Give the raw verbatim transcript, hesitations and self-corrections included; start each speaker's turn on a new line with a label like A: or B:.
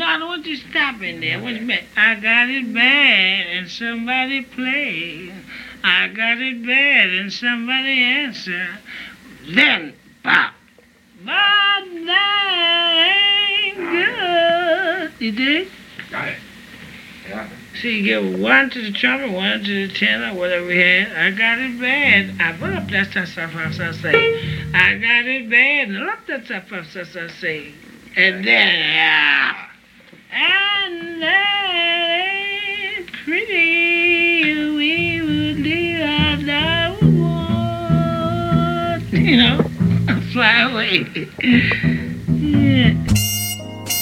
A: No, I don't want you stopping there. I want you back. I got it bad and somebody play. I got it bad and somebody answer. Then pop. But that ain't good. You dig?
B: Got it. Yeah.
A: See, you give one to the trumpet, one to the tenor, whatever we had. I got it bad. I put up that stuff, stuff, stuff, stuff, say. I got it bad. And up that stuff, stuff, stuff, stuff, say. And then, yeah. And that ain't pretty. We would do our want. You know, fly away. Yeah.